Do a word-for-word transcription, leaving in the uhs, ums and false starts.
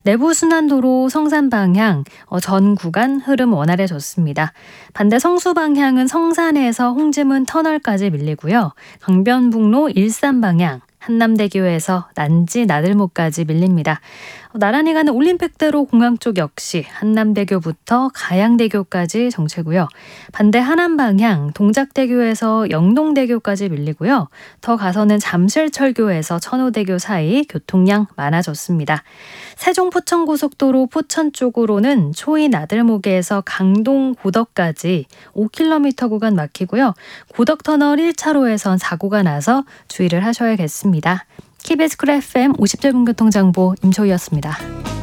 내부순환도로 성산 방향 어, 전 구간 흐름 원활해졌습니다. 반대 성수 방향은 성산에서 홍지문 터널까지 밀리고요. 강변북로 일산 방향 한남대교에서 난지 나들목까지 밀립니다. 나란히 가는 올림픽대로 공항 쪽 역시 한남대교부터 가양대교까지 정체고요. 반대 하남 방향 동작대교에서 영동대교까지 밀리고요. 더 가서는 잠실철교에서 천호대교 사이 교통량 많아졌습니다. 세종 포천고속도로 포천 쪽으로는 초이 나들목에서 강동 고덕까지 오 킬로미터 구간 막히고요. 고덕터널 일 차로에선 사고가 나서 주의를 하셔야겠습니다. 케이비에스 쿨 에프엠 오십 대 분교통정보 임초희였습니다.